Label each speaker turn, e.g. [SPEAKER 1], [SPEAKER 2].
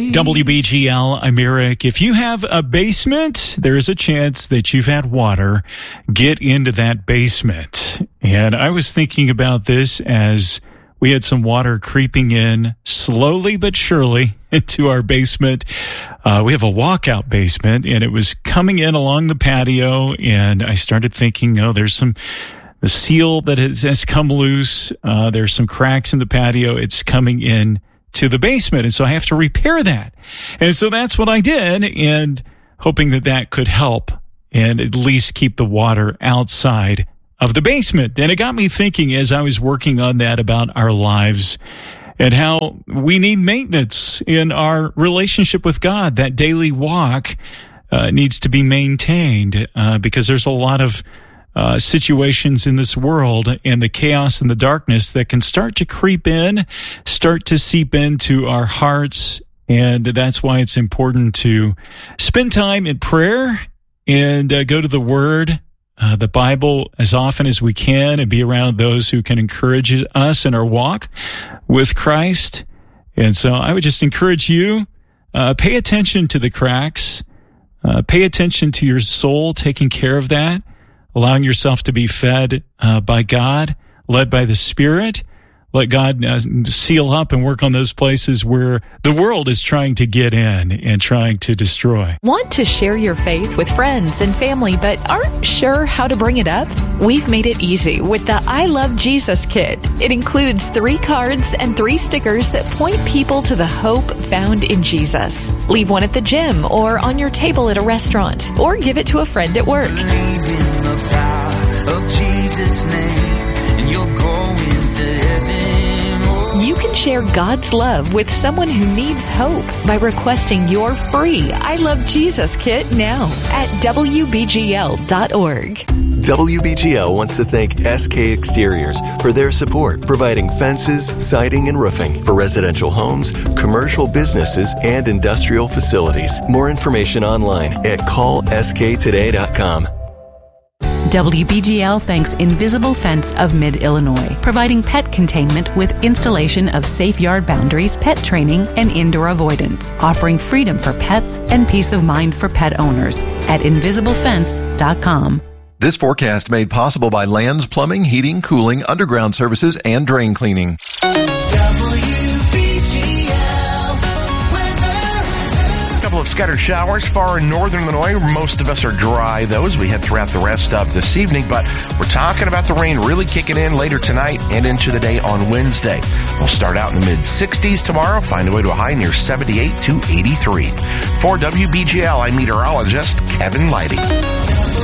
[SPEAKER 1] WBGL, I'm Eric. If you have a basement, there is a chance that you've had water get into that basement. And I was thinking about this as we had some water creeping in slowly but surely into our basement. We have a walkout basement, and it was coming in along the patio, and I started thinking, there's the seal that has come loose. There's some cracks in the patio. It's coming in to the basement, and so I have to repair that. And so that's what I did, and hoping that could help and at least keep the water outside of the basement. And it got me thinking as I was working on that about our lives and how we need maintenance in our relationship with God. That daily walk needs to be maintained because there's a lot of situations in this world and the chaos and the darkness that can start to creep in, start to seep into our hearts. And that's why it's important to spend time in prayer and go to the Word, the Bible, as often as we can, and be around those who can encourage us in our walk with Christ. And so I would just encourage you, pay attention to the cracks, pay attention to your soul, taking care of that, allowing yourself to be fed by God, led by the Spirit. Let God seal up and work on those places where the world is trying to get in and trying to destroy.
[SPEAKER 2] Want to share your faith with friends and family but aren't sure how to bring it up? We've made it easy with the I Love Jesus Kit. It includes 3 cards and 3 stickers that point people to the hope found in Jesus. Leave one at the gym or on your table at a restaurant, or give it to a friend at work.
[SPEAKER 3] Believe in the power of Jesus' name, and you'll go into heaven.
[SPEAKER 2] You can share God's love with someone who needs hope by requesting your free I Love Jesus Kit now at WBGL.org.
[SPEAKER 4] WBGL wants to thank SK Exteriors for their support, providing fences, siding, and roofing for residential homes, commercial businesses, and industrial facilities. More information online at callsktoday.com.
[SPEAKER 5] WBGL thanks Invisible Fence of Mid-Illinois, providing pet containment with installation of safe yard boundaries, pet training, and indoor avoidance, offering freedom for pets and peace of mind for pet owners at invisiblefence.com.
[SPEAKER 6] This forecast made possible by Lands Plumbing, Heating, Cooling, Underground Services, and Drain Cleaning.
[SPEAKER 7] Of scattered showers far in northern Illinois. Most of us are dry, though, as we head throughout the rest of this evening. But we're talking about the rain really kicking in later tonight and into the day on Wednesday. We'll start out in the mid-60s tomorrow, find a way to a high near 78 to 83. For WBGL, I'm meteorologist Kevin Leidy.